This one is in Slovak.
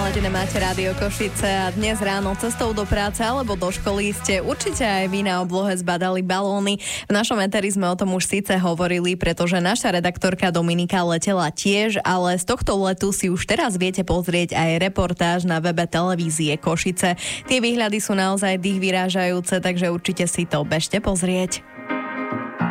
naladené máte Rádio Košice a dnes ráno cestou do práce alebo do školy ste určite aj vy na oblohe zbadali balóny. V našom éteri sme o tom už síce hovorili, pretože naša redaktorka Dominika letela tiež, ale z tohto letu si už teraz viete pozrieť aj reportáž na webe televízie Košice. Tie výhľady sú naozaj dých vyrážajúce, takže určite si to bežte pozrieť.